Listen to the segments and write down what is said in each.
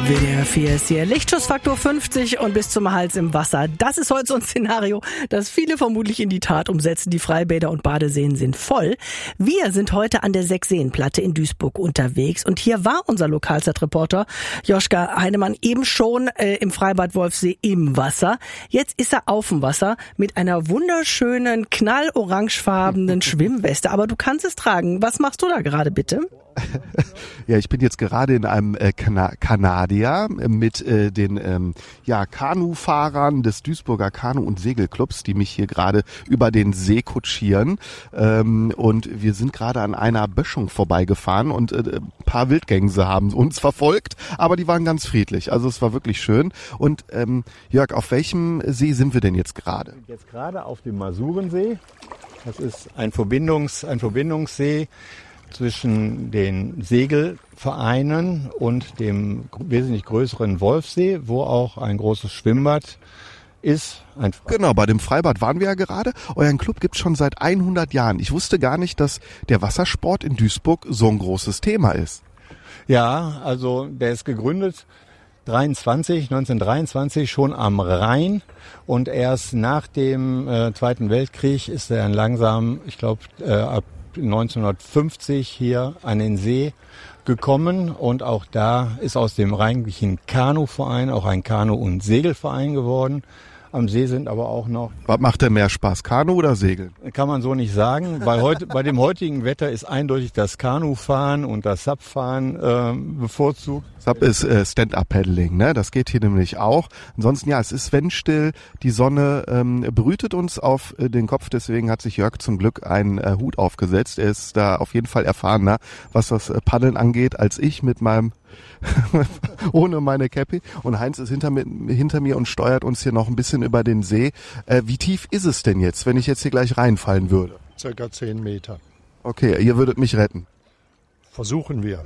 WDR 4 ist hier. Lichtschussfaktor 50 und bis zum Hals im Wasser. Das ist heute so ein Szenario, das viele vermutlich in die Tat umsetzen. Die Freibäder und Badeseen sind voll. Wir sind heute an der Sechsseenplatte in Duisburg unterwegs. Und hier war unser Lokalzeitreporter Joschka Heinemann eben schon im Freibad Wolfsee im Wasser. Jetzt ist er auf dem Wasser mit einer wunderschönen, knallorangefarbenen Schwimmweste. Aber du kannst es tragen. Was machst du da gerade bitte? Ja, ich bin jetzt gerade in einem Kanadier mit den Kanufahrern des Duisburger Kanu- und Segelclubs, die mich hier gerade über den See kutschieren. Und wir sind gerade an einer Böschung vorbeigefahren und ein paar Wildgänse haben uns verfolgt, aber die waren ganz friedlich. Also es war wirklich schön. Und Jörg, auf welchem See sind wir denn jetzt gerade? Jetzt gerade auf dem Masurensee. Das ist ein Verbindungssee zwischen den Segelvereinen und dem wesentlich größeren Wolfsee, wo auch ein großes Schwimmbad ist. Genau, bei dem Freibad waren wir ja gerade. Euren Club gibt's schon seit 100 Jahren. Ich wusste gar nicht, dass der Wassersport in Duisburg so ein großes Thema ist. Ja, also der ist gegründet 1923 schon am Rhein und erst nach dem Zweiten Weltkrieg ist er dann langsam, ich glaube, ab 1950 hier an den See gekommen und auch da ist aus dem rheinlichen Kanuverein auch ein Kanu- und Segelverein geworden. Am See sind aber auch noch... Was macht denn mehr Spaß, Kanu oder Segeln? Kann man so nicht sagen. Bei dem heutigen Wetter ist eindeutig das Kanufahren und das SUP-Fahren bevorzugt. SUP ist Stand-Up-Paddling, ne? Das geht hier nämlich auch. Ansonsten, ja, es ist windstill. Die Sonne brütet uns auf den Kopf. Deswegen hat sich Jörg zum Glück einen Hut aufgesetzt. Er ist da auf jeden Fall erfahrener, was das Paddeln angeht, als ich mit meinem ohne meine Cappy. Und Heinz ist hinter mir und steuert uns hier noch ein bisschen über den See. Wie tief ist es denn jetzt, wenn ich jetzt hier gleich reinfallen würde? Circa 10 Meter. Okay, ihr würdet mich retten. Versuchen wir.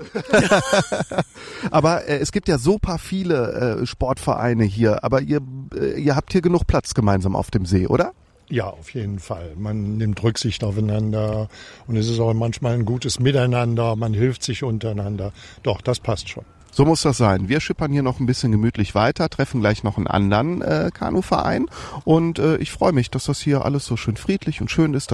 Aber es gibt ja so viele Sportvereine hier. Aber ihr habt hier genug Platz gemeinsam auf dem See, oder? Ja, auf jeden Fall. Man nimmt Rücksicht aufeinander und es ist auch manchmal ein gutes Miteinander. Man hilft sich untereinander. Doch, das passt schon. So muss das sein. Wir schippern hier noch ein bisschen gemütlich weiter, treffen gleich noch einen anderen Kanuverein und ich freue mich, dass das hier alles so schön friedlich und schön ist.